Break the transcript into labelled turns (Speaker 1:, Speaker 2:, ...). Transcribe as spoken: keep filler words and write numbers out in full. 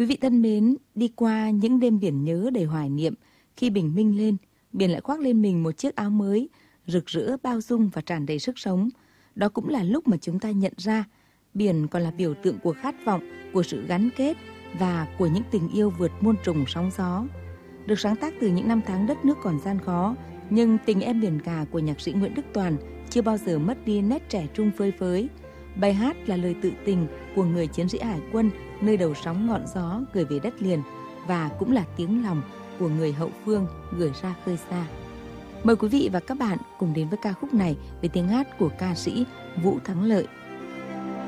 Speaker 1: Quý vị thân mến, đi qua những đêm biển nhớ đầy hoài niệm, khi bình minh lên, biển lại khoác lên mình một chiếc áo mới, rực rỡ, bao dung và tràn đầy sức sống. Đó cũng là lúc mà chúng ta nhận ra, biển còn là biểu tượng của khát vọng, của sự gắn kết và của những tình yêu vượt muôn trùng sóng gió. Được sáng tác từ những năm tháng đất nước còn gian khó, nhưng tình em biển cả của nhạc sĩ Nguyễn Đức Toàn chưa bao giờ mất đi nét trẻ trung phơi phới. Bài hát là lời tự tình của người chiến sĩ hải quân nơi đầu sóng ngọn gió gửi về đất liền và cũng là tiếng lòng của người hậu phương gửi ra khơi xa. Mời quý vị và các bạn cùng đến với ca khúc này với tiếng hát của ca sĩ Vũ Thắng Lợi.